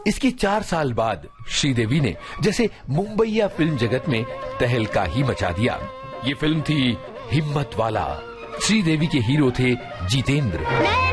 इसके 4 साल बाद श्रीदेवी ने जैसे मुंबईया फिल्म जगत में तहलका ही मचा दिया। ये फिल्म थी हिम्मत वाला। श्रीदेवी के हीरो थे जितेंद्र।